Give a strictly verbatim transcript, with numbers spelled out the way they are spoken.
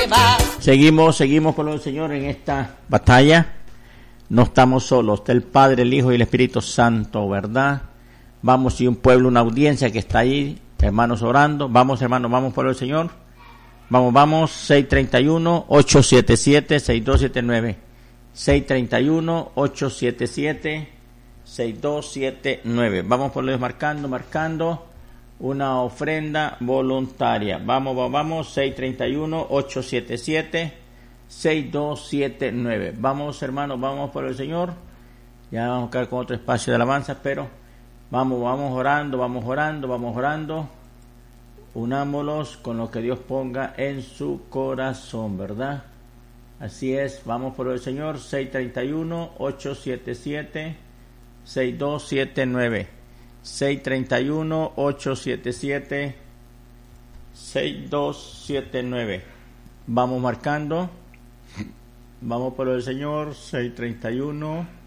va. Seguimos, seguimos con el Señor en esta batalla. No estamos solos, está el Padre, el Hijo y el Espíritu Santo, ¿verdad? Vamos, y un pueblo, una audiencia que está ahí, hermanos orando. Vamos, hermanos, vamos por el Señor. Vamos, vamos, seis treinta y uno, ocho siete siete, seis dos siete nueve. seis treinta y uno, ocho siete siete, seis dos siete nueve. Vamos por los marcando, marcando una ofrenda voluntaria. Vamos, vamos, vamos, seis treinta y uno, ocho siete siete, seis dos siete nueve. Vamos, hermanos, vamos por el Señor. Ya vamos a quedar con otro espacio de alabanza, pero vamos, vamos orando, vamos orando, vamos orando. Unámoslos con lo que Dios ponga en su corazón, ¿verdad? Así es, vamos por el Señor. Seis treinta y uno, ocho siete siete, seis dos siete nueve. Seis treinta y uno, ocho siete siete, seis dos siete nueve. Vamos marcando. Vamos por el Señor. Seis treinta y uno,